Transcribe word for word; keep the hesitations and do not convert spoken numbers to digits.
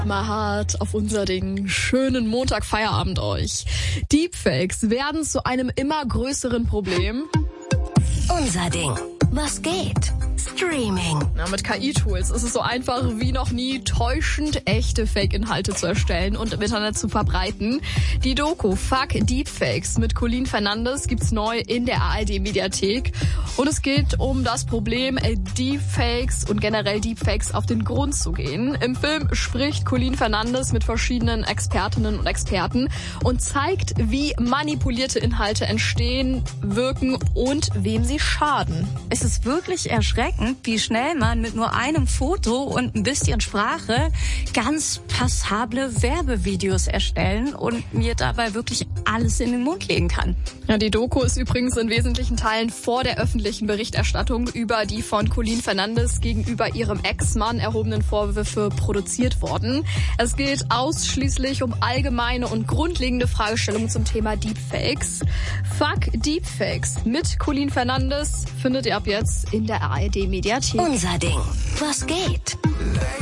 Mal hart auf unser Ding. Schönen Montag, Feierabend euch. Deepfakes werden zu einem immer größeren Problem. Unser Ding. Was geht? Streaming. Ja, mit K I-Tools ist es so einfach wie noch nie, täuschend echte Fake-Inhalte zu erstellen und im Internet zu verbreiten. Die Doku Fuck Deepfakes mit Colleen Fernandes gibt's neu in der A R D-Mediathek. Und es geht um das Problem, Deepfakes und generell Deepfakes auf den Grund zu gehen. Im Film spricht Colleen Fernandes mit verschiedenen Expertinnen und Experten und zeigt, wie manipulierte Inhalte entstehen, wirken und wem sie schaden. Es ist wirklich erschreckend, wie schnell man mit nur einem Foto und ein bisschen Sprache ganz passable Werbevideos erstellen und mir dabei wirklich alles in den Mund legen kann. Ja, die Doku ist übrigens in wesentlichen Teilen vor der öffentlichen Berichterstattung über die von Colleen Fernandes gegenüber ihrem Ex-Mann erhobenen Vorwürfe produziert worden. Es geht ausschließlich um allgemeine und grundlegende Fragestellungen zum Thema Deepfakes. Fuck Deepfakes mit Colleen Fernandes findet ihr ab jetzt in der A R D-Mediathek. Unser Ding. Was geht?